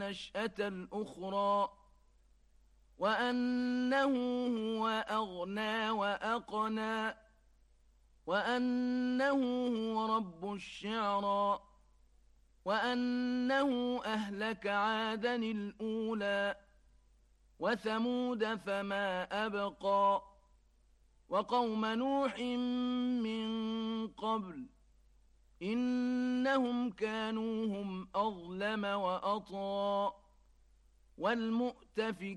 النشأة الأخرى وأنه هو أغنى وأقنى وأنه هو رب الشعرى وأنه أهلك عادا الأولى وثمود فما أبقى وقوم نوح من قبل إنهم كانوا هم أظلم وأطغى والمؤتفكات